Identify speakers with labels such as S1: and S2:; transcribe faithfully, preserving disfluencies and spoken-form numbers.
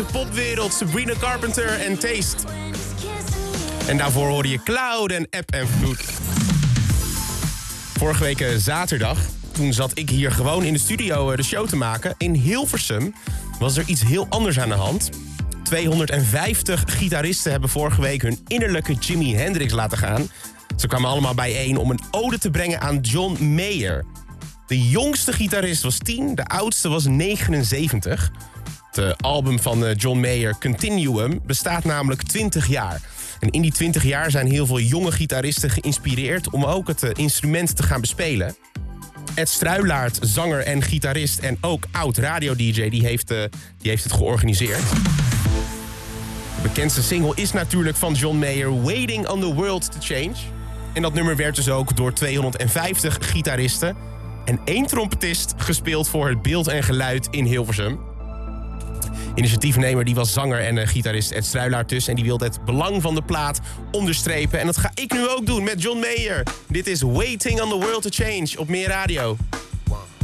S1: de popwereld, Sabrina Carpenter en Taste. En daarvoor hoorde je Cloud en Ebb en Vloed. Vorige week zaterdag, toen zat ik hier gewoon in de studio de show te maken. In Hilversum was er iets heel anders aan de hand. tweehonderdvijftig gitaristen hebben vorige week hun innerlijke Jimi Hendrix laten gaan. Ze kwamen allemaal bijeen om een ode te brengen aan John Mayer. De jongste gitarist was tien, de oudste was negenenzeventig. Het album van John Mayer, Continuum, bestaat namelijk twintig jaar. En in die twintig jaar zijn heel veel jonge gitaristen geïnspireerd om ook het instrument te gaan bespelen. Ed Struilaert, zanger en gitarist en ook oud radio-D J, die heeft, die heeft het georganiseerd. De bekendste single is natuurlijk van John Mayer, Waiting on the World to Change. En dat nummer werd dus ook door tweehonderdvijftig gitaristen en één trompetist gespeeld voor het beeld en geluid in Hilversum. Initiatiefnemer die was zanger en uh, gitarist Ed Struilaert dus. En die wilde het belang van de plaat onderstrepen. En dat ga ik nu ook doen met John Mayer. Dit is Waiting on the World to Change op Meer Radio.